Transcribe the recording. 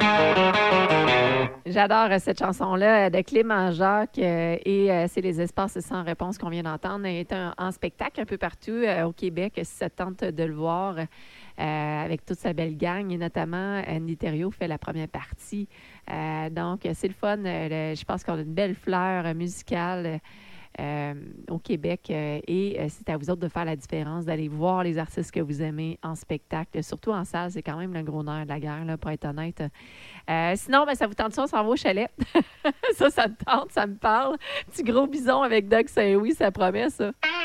J'adore cette chanson-là de Clément Jacques et c'est les espaces sans réponse qu'on vient d'entendre. Il est en spectacle un peu partout au Québec, si ça te tente de le voir, avec toute sa belle gang et notamment Andy Thériault fait la première partie. Donc, c'est le fun. Je pense qu'on a une belle fleur musicale au Québec et c'est à vous autres de faire la différence, d'aller voir les artistes que vous aimez en spectacle, surtout en salle, c'est quand même le gros nerf de la guerre, là, pour être honnête. Sinon, ben, ça vous tente ça, on s'en va au chalet. Ça me tente, ça me parle. Petit gros bison avec Doug Saint-Louis, ça promet ça.